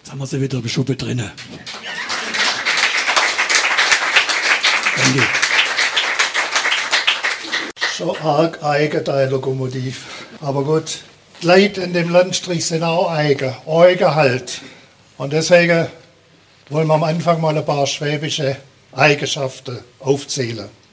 Jetzt haben wir sie wieder in der Schuppe drinnen. Danke. Schon arg eigen, der Lokomotiv. Aber gut, die Leute in dem Landstrich sind auch eigen halt. Und deswegen wollen wir am Anfang mal ein paar schwäbische Eigenschaften aufzählen.